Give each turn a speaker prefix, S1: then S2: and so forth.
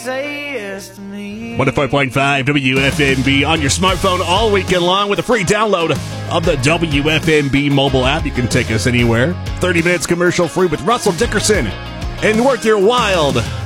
S1: Say yes to me.
S2: 105.5 WFMB on your smartphone all weekend long with a free download of the WFMB mobile app. You can take us anywhere. 30 minutes commercial free with Russell Dickerson and Worth Your Wild.